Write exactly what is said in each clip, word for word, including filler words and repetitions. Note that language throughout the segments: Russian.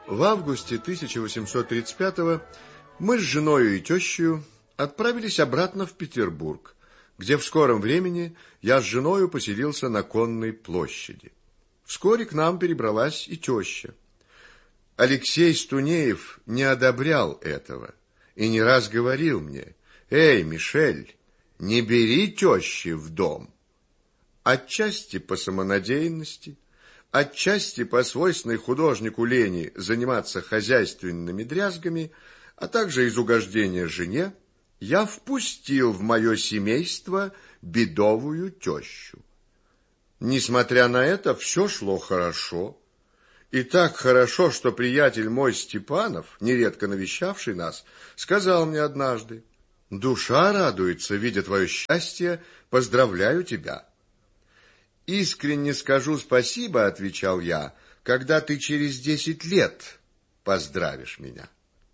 В августе тысяча восемьсот тридцать пятого мы с женою и тещей отправились обратно в Петербург, где в скором времени я с женою поселился на Конной площади. Вскоре к нам перебралась и теща. Алексей Стунеев не одобрял этого и не раз говорил мне: «Эй, Мишель, не бери тещи в дом». Отчасти по самонадеянности, отчасти по свойственной художнику лени заниматься хозяйственными дрязгами, а также из угождения жене, я впустил в мое семейство бедовую тещу. Несмотря на это, все шло хорошо. И так хорошо, что приятель мой Степанов, нередко навещавший нас, сказал мне однажды: «Душа радуется, видя твое счастье, поздравляю тебя». «Искренне скажу спасибо, — отвечал я, — когда ты через десять лет поздравишь меня».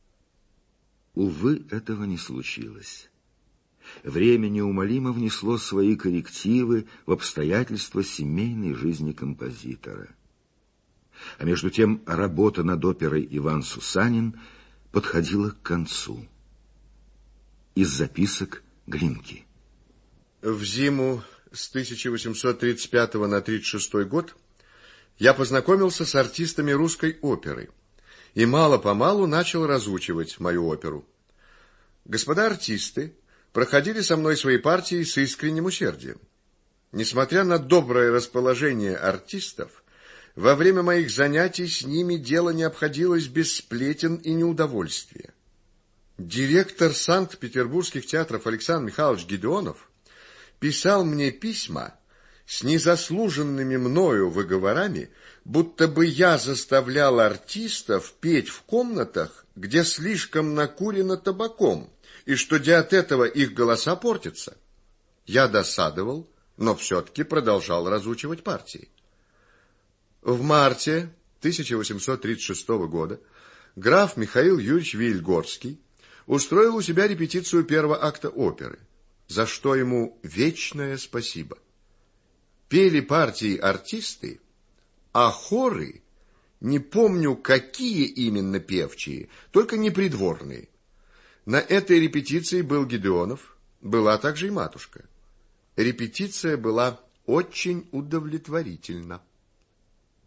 Увы, этого не случилось. Время неумолимо внесло свои коррективы в обстоятельства семейной жизни композитора. А между тем работа над оперой «Иван Сусанин» подходила к концу. Из записок Глинки. В зиму с тысяча восемьсот тридцать пятого на тридцать шестой год я познакомился с артистами русской оперы и мало-помалу начал разучивать мою оперу. Господа артисты проходили со мной свои партии с искренним усердием. Несмотря на доброе расположение артистов, во время моих занятий с ними дело не обходилось без сплетен и неудовольствия. Директор Санкт-Петербургских театров Александр Михайлович Гедеонов писал мне письма с незаслуженными мною выговорами, будто бы я заставлял артистов петь в комнатах, где слишком накурено табаком, и что от этого их голоса портятся. Я досадовал, но все-таки продолжал разучивать партии. В марте тысяча восемьсот тридцать шестого года граф Михаил Юрьевич Вильгорский устроил у себя репетицию первого акта оперы, за что ему вечное спасибо. Пели партии артисты, а хоры, не помню, какие именно певчие, только не придворные. На этой репетиции был Гедеонов, была также и матушка. Репетиция была очень удовлетворительна.